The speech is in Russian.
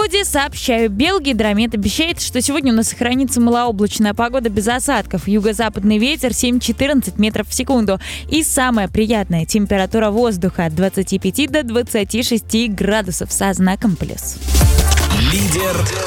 студии сообщаю, Белгидромет обещает, что сегодня у нас сохранится малооблачная погода без осадков. Юго-западный ветер 7-14 метров в секунду. И самая приятная температура воздуха от 25 до 26 градусов со знаком плюс. Лидер